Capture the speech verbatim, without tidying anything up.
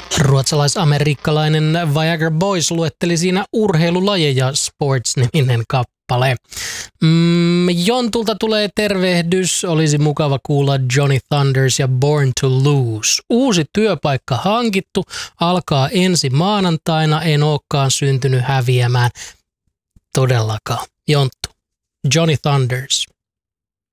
Ruotsalais-amerikkalainen Viagra Boys luetteli siinä urheilulajeja Sports-niminen kappale. Mm, Jontulta tulee tervehdys. Olisi mukava kuulla Johnny Thunders ja Born to Lose. Uusi työpaikka hankittu. Alkaa ensi maanantaina. En olekaan syntynyt häviämään. Todellakaan. Jonttu. Johnny Thunders.